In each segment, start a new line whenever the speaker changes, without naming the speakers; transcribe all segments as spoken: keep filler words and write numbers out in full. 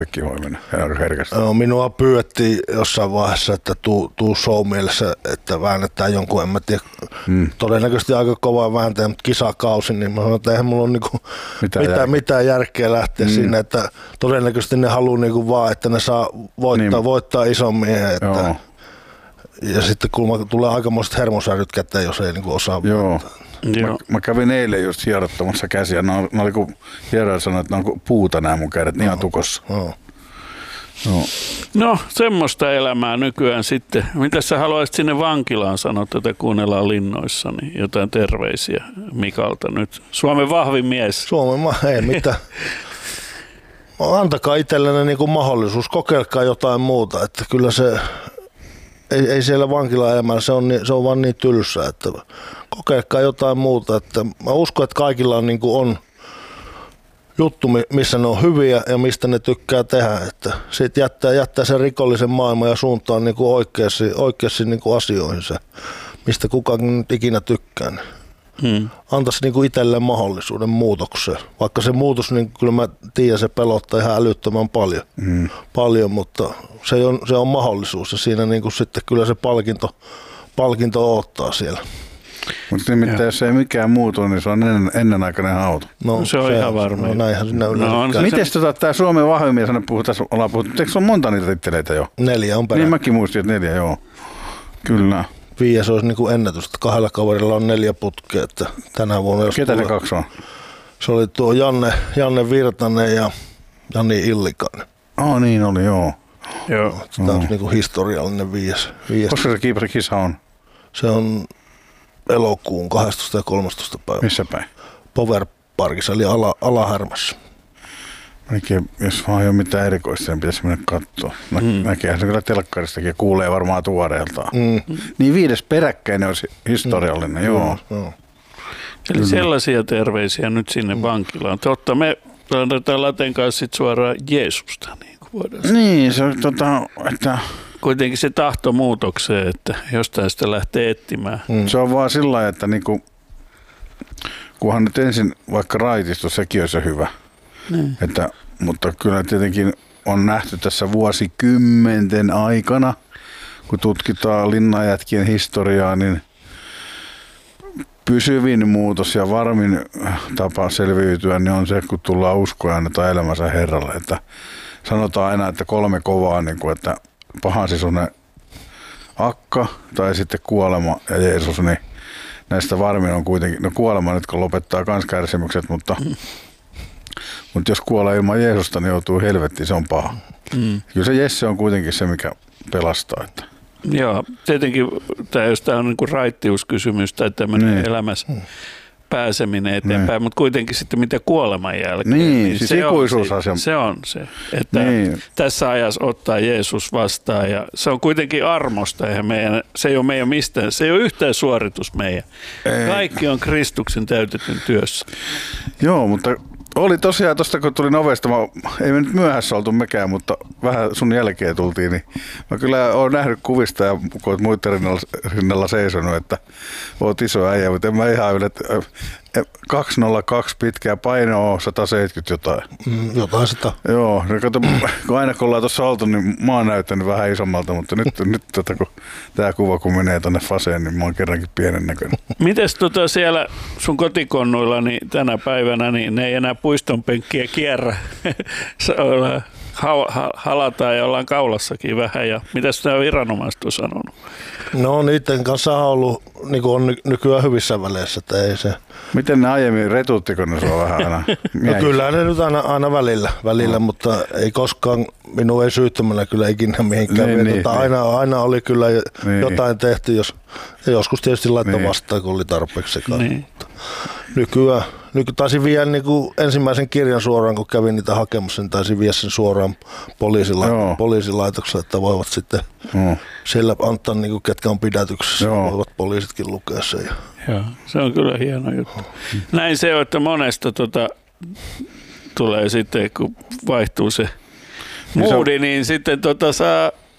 kaikki voi mennä herkästi.
No, minua pyydettiin jossain vaiheessa, että tuu, tuu show mielessä, että väännetään jonkun, en mä tiedä, mm. todennäköisesti aika kovaa vääntäjä, mutta kisakausi, niin mä sanoin, että eihän mulla ole niinku mitään, mitään, mitään järkeä lähteä mm. sinne, että todennäköisesti ne haluaa niinku vaan, että ne saa voittaa, niin. voittaa isommin. Että, ja sitten kun tulee aikamoiset hermosäryt käteen, jos ei niinku osaa
Joo. Mä, mä kävin eilen just hierottamassa käsiä. Ne oli kun hieroja sanoi, että ne on puuta nämä mun kädet, no, ihan tukossa.
No.
No. no, semmoista elämää nykyään sitten. Mitä sä haluaisit sinne vankilaan sanoa, tätä kuunnellaan linnoissa, niin jotain terveisiä Mikalta nyt. Suomen vahvin mies.
Suomen ma- ei mitään. Antakaa itsellenne niinku mahdollisuus, kokeilkaa jotain muuta, että kyllä se, ei, ei siellä vankilaelämällä, se on, niin, se on vaan niin tylsää, että kokeilkaa jotain muuta, että mä uskon, että kaikilla on, niinku on juttu, missä ne on hyviä ja mistä ne tykkää tehdä, että siitä jättää, jättää sen rikollisen maailman ja suuntaan niinku oikeasti, oikeasti niinku asioihin se, mistä kukaan nyt ikinä tykkää. Hmm. Antaisi niinku itselleen mahdollisuuden muutokseen, vaikka se muutos, niin kyllä mä tiedän, se pelottaa ihan älyttömän paljon, hmm. paljon mutta se on, se on mahdollisuus ja siinä niinku sitten kyllä se palkinto, palkinto odottaa siellä.
Mutta nimittäin jos ei mikään muutu, niin se on ennen, ennenaikainen hauta.
No, se on se, ihan varma.
No, näinhän sinne no,
no, Miten se... tota, tämä Suomen vahvin mies, tässä ollaan puhuttu, eikö se ole monta niitä titteleitä jo?
Neljä on perään.
Niin mäkin muistin, että neljä, joo. Kyllä.
Viies olisi niin kuin ennätys, että kahdella kaverilla on neljä putkea, että tänä vuonna... Jos
Ketä
tulee,
ne kaksi on?
Se oli tuo Janne, Janne Virtanen ja Jani Illikainen.
Oh niin oli, joo.
Joo.
Tämä on niin kuin historiallinen viies. viies.
Koska se kiiparikisa on?
Se on elokuun kahdestoista ja kolmastoista päivä.
Missä päin?
Power Parkissa, eli ala, Alahärmässä.
Oikein, jos vaan ei ole mitään erikoista, niin pitäisi mennä katsoa. Nä, mm. Näkeehän se kyllä telkkaristakin ja kuulee varmaan tuoreeltaan. Mm. Niin viides peräkkäinen olisi historiallinen, mm. joo. joo.
Eli kyllä. Sellaisia terveisiä nyt sinne mm. vankilaan. Totta, me laitetaan Laten kanssa sit suoraan Jeesusta. Niin, kuin
niin se on tota, että...
Kuitenkin se tahto muutokseen, että jostain sitä lähtee etsimään.
Mm. Se on vaan sillä lailla, että niinku, kunhan nyt ensin vaikka raitisto, sekin on se hyvä. Mm. Että, mutta kyllä tietenkin on nähty tässä vuosikymmenten aikana, kun tutkitaan linnanjätkien historiaa, niin pysyvin muutos ja varmin tapa selviytyä niin on se, kun tullaan uskoa ja annetaan elämänsä Herralle. Että sanotaan aina, että kolme kovaa, niin kuin, että pahan siis on ne akka tai sitten kuolema ja Jeesus, niin näistä varmin on kuitenkin, no kuolema nyt kun lopettaa kans kärsimykset, mutta, mm. mutta jos kuolee ilman Jeesusta, niin joutuu helvettiin, se on paha. Mm. Kyllä se Jesse on kuitenkin se, mikä pelastaa. Että.
Joo, tietenkin tämä, jos tämä on niin kuin raittiuskysymys tai tämmöinen niin. elämässä pääseminen eteenpäin, niin. mutta kuitenkin sitten mitä kuoleman jälkeen.
Niin, niin siis
se,
on,
se, se on se, että niin. tässä ajassa ottaa Jeesus vastaan ja se on kuitenkin armosta, eihän meidän, se ei ole meidän mistään, se ei ole yhtään suoritus meidän. Ei. Kaikki on Kristuksen täytetyn työssä.
Joo, mutta oli tosiaan tuosta, kun tulin ovesta, mä, ei me nyt myöhässä oltu mekään, mutta vähän sun jälkeen tultiin, niin mä kyllä oon nähnyt kuvista ja kun oot muiden rinnalla, rinnalla seisonut, että oot iso äijä, mutta en mä ihan yllä, että kaksisataakaksi pitkää painoa sata seitsemänkymmentä jotain.
Mm, jotain sitä.
Joo, no kato, kun aina kun ollaan tuossa oltu, niin mä oon näyttänyt vähän isommalta, mutta nyt, nyt tota, kun tää kuva kun menee tonne faseen, niin mä oon kerrankin pienen näköinen.
Mites tota siellä sun kotikonnuilla niin tänä päivänä, niin ne ei enää puistonpenkkiä kierrä. Halataan ja ollaan kaulassakin vähän. Ja mitäs nämä viranomaiset on sanonut?
No niiden kanssa on ollut, niin kuin on nykyään hyvissä väleissä, että ei se.
Miten ne aiemmin retuuttiko ne sua vähän aina?
No kyllä ne nyt aina, aina välillä, välillä no. mutta ei koskaan, minun ei syyttämällä kyllä ikinä mihinkään. Niin, niin, tota, niin. Aina, aina oli kyllä niin. jotain tehty, jos, joskus tietysti laittoi niin. vastaan, kun oli tarpeeksi sekaan. Niin. Nykyään, nyky, taisin viedä niin kuin ensimmäisen kirjan suoraan, kun kävin niitä hakemassa, niin taisin viedä sen suoraan poliisila- poliisilaitokselle, että voivat sitten no. siellä antaa, niin kuin, ketkä on pidätyksessä, Joo. voivat poliisitkin lukea sen. Ja.
Joo, se on kyllä hieno juttu. Näin se on, että monesta tota, tulee sitten, kun vaihtuu se moodi, niin, niin sitten tota, saa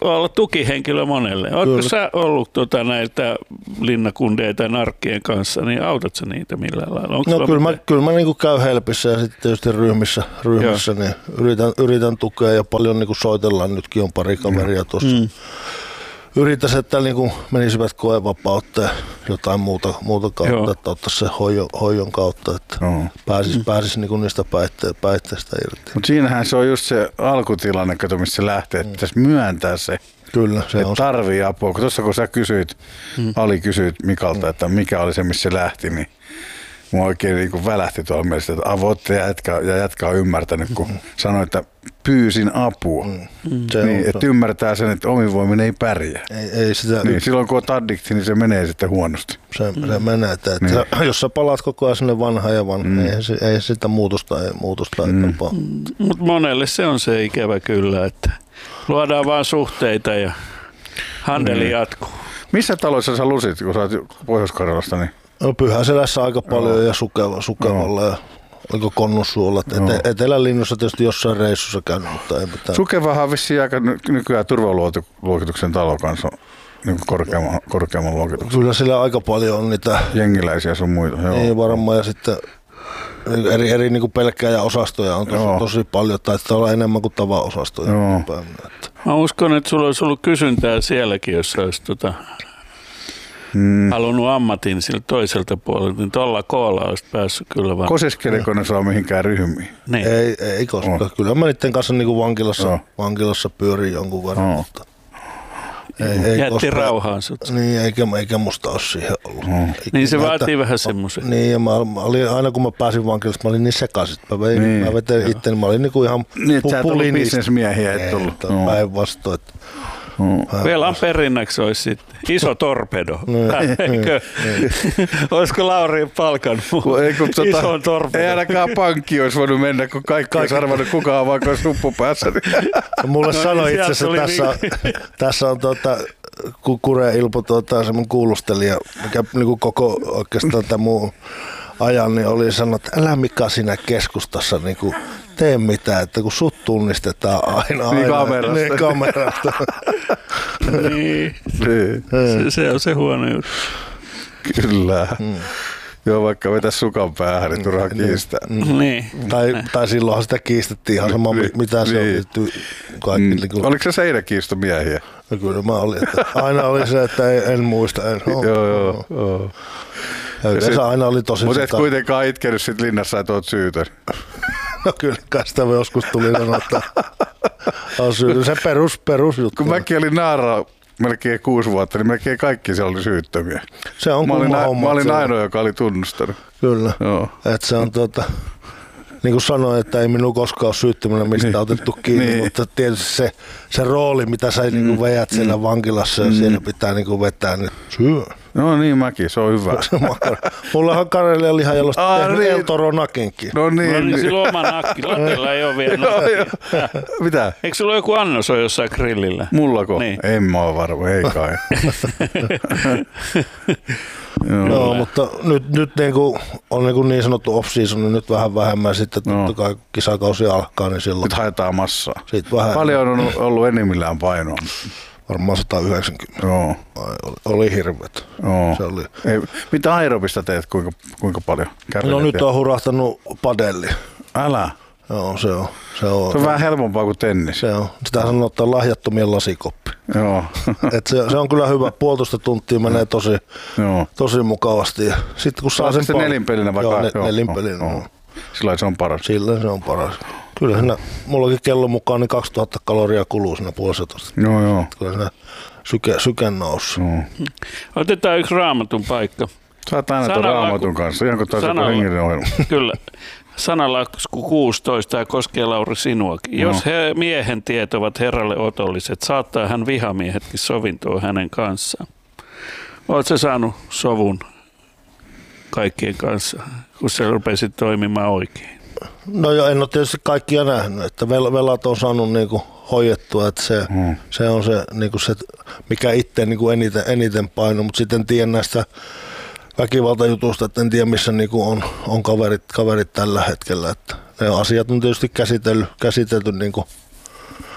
olla tukihenkilö monelle. Oletko sä ollut tota, näitä linnakundeja tai narkkien kanssa, niin autat sä niitä millään lailla? Onko
no kyllä mä, kyllä mä niinku käyn helpissä ja sitten tietysti ryhmissä, ryhmissä niin yritän, yritän tukea ja paljon niinku soitellaan. Nytkin on pari kaveria tuossa. Mm. Yritäisi, että niin menisivät koevapautta ja jotain muuta, muuta kautta, Joo. että ottaisi se hoidon, hoidon kautta, että Joo. pääsisi, mm. pääsisi niin niistä päitte- päitteistä irti.
Mutta siinähän se on just se alkutilanne, kato, missä se lähtee, että mm. pitäisi myöntää se,
Kyllä, se
että
on
tarvii apua. Tuossa kun sä kysyit, mm. Ali kysyit Mikalta, että mikä oli se, missä se lähti, niin mua oikein niin kuin välähti tuolla mielessä, että avoitte ja jätkä, ja jätkä on ymmärtänyt, kun mm. sanoi, että pyysin apua. Mm. Se niin, että ymmärtää sen, että omin voimin ei pärjää.
Ei, ei sitä
niin, silloin kun on addikti, niin se menee sitten huonosti.
Se, mm. se menee, että, että niin. jos sä palaat koko ajan sinne vanhaan ja vanhaan, mm. ei, ei sitä muutosta, ei, muutosta mm. ei tapaa.
Mm. Mutta monelle se on se ikävä kyllä, että luodaan vaan suhteita ja handeli mm. jatkuu. Missä
taloissa sä lusit, kun sä oot Pohjois-Karjalasta? Niin?
No Pyhäselässä aika paljon Joo. ja Sukeva, Sukevalla ja oliko Konnussuolla. Ete, Etelälinnussa tietysti jossain reissussa käynyt, mutta ei mitään.
Sukevahan on vissiin aika nykyään turvaluokituksen talo kanssa niin korkeamman, korkeamman luokituksen.
Kyllä sillä aika paljon on niitä
jengiläisiä sun muita. Joo.
Niin varmaan ja sitten eri, eri niin kuin pelkkäjäosastoja on tosi, tosi paljon. Taitaa olla enemmän kuin tavaosastoja.
Mä uskon, että sulla olisi ollut kysyntää sielläkin, jos sä olisi tota Hmm. halunnut ammatin siltä toiselta puolelta, niin tuolla koolla olisi päässyt kyllä vaan.
Kosiskeliko ne saa mihinkään ryhmiin?
Niin. Ei, ei koskaan. Oh. Kyllä mä niiden kanssa niin kuin vankilassa, oh. vankilassa pyörin jonkun verran, oh. mutta
ei, ei jätti koskaan rauhaan sut.
Niin, eikä, eikä musta ole siihen ollut.
Oh. Niin se vaatii vähän semmoisen.
Niin, ja mä, mä olin, aina kun mä pääsin vankilassa, mä olin niin sekaisin. Mä, vein, niin. mä vetin itse, mä olin niin kuin ihan
niin, että sä et ollut bisnesmiehiä, et tullut.
Päinvastoin.
Hmm. Velan perinnäksi olisi sitten iso torpedo. Olisiko Lauri palkannut ison torpedo?
Ei ainakaan pankki olisi voinut mennä, kun kaikki olisi arvannut kukaan vaan kuin suppu päässä.
Mulle no, sanoi itse asiassa, tässä, tässä on tuota, Kure Ilpo tuota, semmoinen kuulustelija, mikä niin koko oikeastaan tämä muu ajan, niin oli sanonut, että älä Mika siinä keskustassa niin kuin tee mitään, että kun sut tunnistetaan aina. aina
niin kamerasta.
Niin kamerasta.
niin. niin. Se, se on se huono juttu.
Kyllä. Hmm. Joo, vaikka vetäisi sukan päähän, niin turhaa kiistää.
Mm. Niin.
Tai, tai silloinhan sitä kiistettiin ihan sama, niin. mitä se niin. on. Kaikki, mm.
niin Oliko se seinäkiistomiehiä?
No kyllä mä olin. Että aina oli se, että en, en muista. En. Oh,
joo, joo. Oh.
Ja se aina oli tosi...
Mutta et kuitenkaan itkenyt sit linnassa, että oot syytön.
No kyllä, sitä joskus tuli sanoa, että on syytön. Se perus, perusjuttu.
Kun mäkin olin naara melkein kuusi vuotta, niin melkein kaikki siellä oli syyttömiä.
Se on
mä olin,
a,
mä olin ainoa, joka oli tunnustanut.
Kyllä. Että se on tuota... Niin kuin sanoin, että ei minun koskaan ole syyttömänä mistään niin. otettu kiinni, niin. mutta tietysti se, se rooli, mitä sä mm. niin veät siellä mm. vankilassa ja mm. siellä pitää niin vetää, niin syö.
No niin, mäkin, se on hyvä.
Mullahan Karelian lihajalosta tehnyt niin. El Toro nakenkin.
No niin.
No niin, silloin oma nakki. Latella ei ole vielä nakki.
Mitä?
Eikö sulla ole joku annos on jossain grillillä?
Mullako? Niin. En mä ole varma, ei kai.
Joo, no, mutta nyt, nyt niin, kuin, on niin, kuin niin sanottu off-season, niin nyt vähän vähemmän sitten no. totta kai kisakausi alkaa, niin silloin...
Nyt haetaan massaa.
Vähän,
paljon on ollut enimmillään painoa.
Varmaan sata yhdeksänkymmentä.
Joo.
Oli, oli hirveet.
Joo.
Se oli.
Ei, mitä aerobista teet, kuinka, kuinka paljon?
No nyt on hurahtanut padelli.
Älä?
Joo, se on. Se on,
se on vähän helpompaa kuin tennis.
Se on. Sitä sanotaan lahjattomien lasikoppi.
Joo.
Et se, se on kyllä hyvä. Puolitoista tuntia menee tosi, tosi mukavasti. Sitten kun saa sen
se nelinpelinä vaikka?
Joo, ne, nelinpelinä. Joo.
Silloin se on paras.
Silloin se on paras. Kyllä siinä, mullakin kellon mukaan niin kaksituhatta kaloria kuluu siinä puolisatoista.
Joo, joo.
Kyllä siinä syke, syke noussut.
Otetaan yksi Raamatun paikka.
Saat aina tuon Raamatun kanssa, ihan kuin taas joku hengellinen ohjelma.
Kyllä. Sanalasku kuusitoista ja koskee Lauri sinuakin. No. Jos he, miehen tiet ovat Herralle otolliset, saattaa hän vihamiehetkin sovintoon hänen kanssaan. Oletko saanut sovun kaikkien kanssa, kun sä rupesit toimimaan oikein?
No joo, en ole tietysti kaikkia nähnyt, että velat on saanut niinku hoidettua, että se, hmm. se on se, niinku se mikä itse niinku eniten, eniten paino, mutta sitten en tiedä näistä väkivaltajutusta, että en tiedä missä niinku on, on kaverit, kaverit tällä hetkellä. Että ne asiat on tietysti käsitelty, käsitelty niinku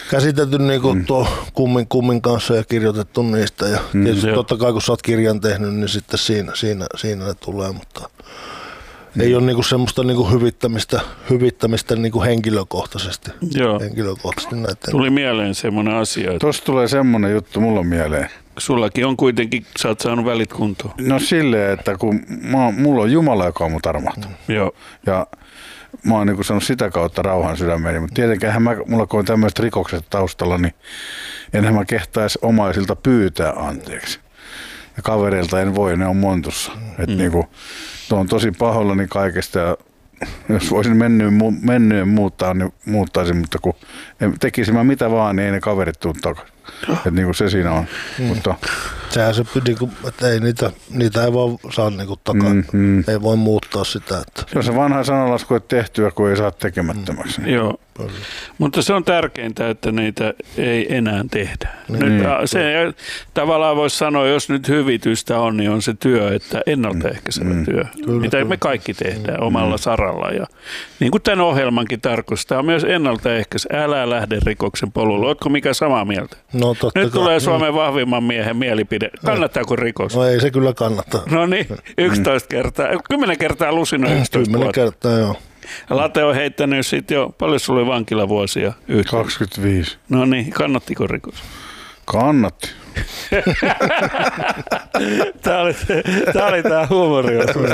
käsitelty niin kuin mm. tuo kummin, kummin kanssa ja kirjoitettu niistä. Ja mm, tietysti totta kai kun sä oot kirjan tehnyt, niin sitten siinä, siinä, siinä ne tulee, mutta mm. ei ole niin kuin semmoista niin kuin hyvittämistä, hyvittämistä niin kuin henkilökohtaisesti.
Joo.
henkilökohtaisesti näiden.
Tuli mieleen semmoinen asia. Että
tuossa tulee semmoinen juttu mulla mieleen.
Sullakin on kuitenkin, sä oot saanut välit kuntoon.
No silleen, että kun mä, mulla on Jumala, joka on mut armahtunut.
Mm. Joo.
Ja mä oon niin sanonut sitä kautta rauhan sydämeeni, mutta tietenkään mä, mulla kun on tämmöiset rikokset taustalla, niin enhän mä kehtaisi omaisilta pyytää anteeksi. Ja kavereilta en voi, ne on montussa. Mm. Että niin kuin, on tosi pahoillani kaikesta ja jos voisin mennyyn, mennyyn muuttaa, niin muuttaisin, mutta kun tekisin mä mitä vaan, niin ei ne kaverit tuu takaisin. Että niin kuin se siinä on. Mm. Mutta
sehän se, niin kuin, että ei niitä, niitä ei vaan saa niin kuin takaisin. Mm, mm. Ei voi muuttaa sitä. Että
se on se vanha sananlasku, että tehtyä, kun ei saa tekemättömäksi.
Mm. Joo. Mutta se on tärkeintä, että niitä ei enää tehdä. Nyt,
niin.
Se tavallaan voisi sanoa, jos nyt hyvitystä on, niin on se työ, että ennaltaehkäisevä mm. työ, kyllä, mitä kyllä. me kaikki tehdään mm. omalla saralla. Ja niin kuin tämän ohjelmankin tarkoittaa, myös ennaltaehkäisy. Älä lähde rikoksen polulle. Oletko mikä samaa mieltä?
No, totta
nyt
kai.
tulee Suomen vahvimman miehen mielipide. Kannattaako rikos?
No ei se kyllä kannattaa.
No niin, yksitoista kertaa, kymmenen kertaa lusina yksitoista
kymmenen kertaa, joo.
Late on heittänyt sitten jo, paljon sulla oli vankilavuosia yhteen?
kaksikymmentäviisi.
No niin, kannattiko rikos?
Kannatti.
Tämä oli tämä oli tämä huumoriosuus.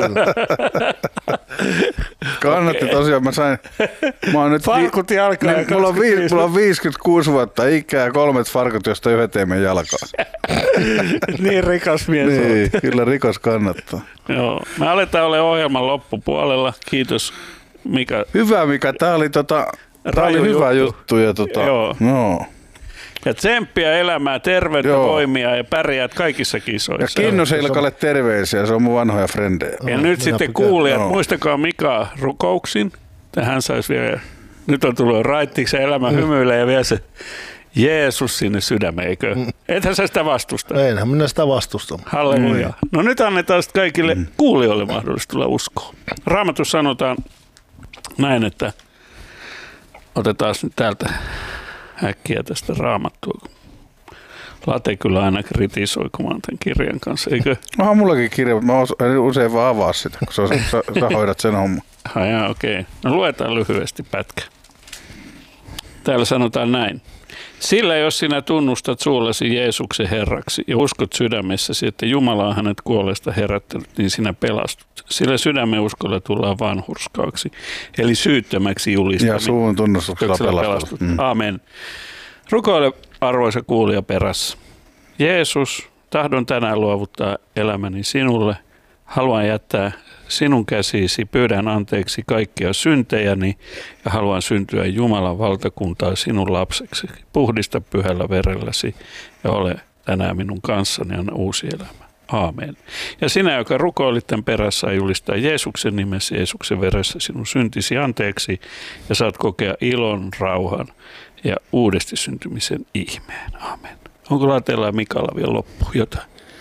Kannatti tosiaan. Mä sain, mä oon nyt
farkut jalkaan.
Niin, mulla, on vi, mulla on viisikymmentäkuusi vuotta ikää, kolmet farkut, josta yhdet ei mene jalkaan.
Niin rikas mies
niin, kyllä rikos kannattaa.
Joo, me aletaan olla ohjelman loppupuolella. Kiitos Mika.
Hyvä Mika, tää oli, tota, tää oli hyvä juttu. juttu ja tota,
joo.
No.
Ja tsemppiä elämää, terveyttä, joo. voimia ja pärjäät kaikissa kisoissa.
Ja Kinnu Selkalle terveisiä, se on mun vanhoja frendejä.
Ja no, nyt sitten kuulijat, no. muistakaa Mika rukouksin. Tähän saisi vielä, nyt on tullut raittiksi elämä mm. hymyilee ja vielä se Jeesus sinne sydämeen, eikö? Mm. Ethän sä sitä vastusta?
Einhän minä sitä vastusta.
Halleluja. Mm. No nyt annetaan sitten kaikille mm. kuulijoille mahdollisuus tulla uskoon. Raamatussa sanotaan näin, että otetaan nyt täältä äkkiä tästä Raamattua. Late kyllä aina kritisoi, kun mä oon tämän kirjan kanssa, eikö?
Onhan mullakin kirja, mutta mä en usein vaan avaa sitä, kun sä, sä, sä hoidat sen homman.
Ai jaa, okei. Okay. No luetaan lyhyesti pätkä. Täällä sanotaan näin. Sillä jos sinä tunnustat suullasi Jeesuksen Herraksi ja uskot sydämessäsi, että Jumala on hänet kuolleesta herättänyt, niin sinä pelastut. Sillä sydämen uskolla tullaan vanhurskaaksi, eli syyttömäksi julistaminen.
Ja suun tunnustuksella pelastut.
Mm. Amen. Rukoile arvoisa kuulija perässä. Jeesus, tahdon tänään luovuttaa elämäni sinulle. Haluan jättää sinun käsisi, pyydän anteeksi kaikkia syntejäni ja haluan syntyä Jumalan valtakuntaa sinun lapseksi. Puhdista pyhällä verelläsi ja ole tänään minun kanssani ja anna uusi elämä. Aamen. Ja sinä, joka rukoilit tämän perässä, julistaa Jeesuksen nimessä, Jeesuksen veressä sinun syntisi anteeksi ja saat kokea ilon, rauhan ja uudesti syntymisen ihmeen. Aamen. Onko Lateella ja Mikalla vielä loppu jotain?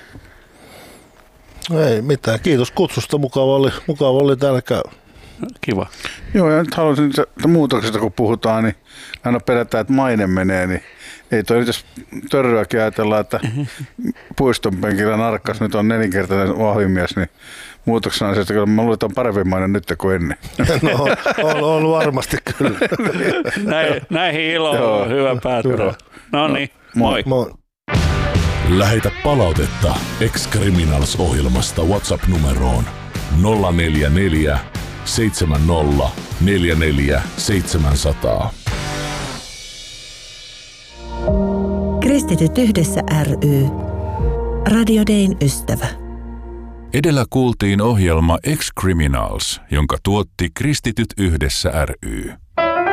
Ei mitään. Kiitos kutsusta. Mukava oli, mukava oli täällä käydä.
Kiva.
Joo, ja nyt haluaisin, että muutoksesta kun puhutaan, niin aina pelätään, että maine menee, niin ei toi nyt jos törryäkin ajatellaan, että puiston penkillä narkkas nyt on nelinkertainen vahvimies, niin muutoksena on se, että kyllä mä luulen, että on parempi maine nyt kuin ennen.
No, on, on varmasti kyllä.
Näin, näihin iloon on hyvä päättää. No niin, moi.
Moi.
Lähetä palautetta Ex-Criminals-ohjelmasta WhatsApp-numeroon nolla neljä neljä seitsemän nolla neljä neljä seitsemän nolla nolla.
Kristityt yhdessä ry. Radio Dayn ystävä.
Edellä kuultiin ohjelma Ex-Criminals, jonka tuotti Kristityt yhdessä ry.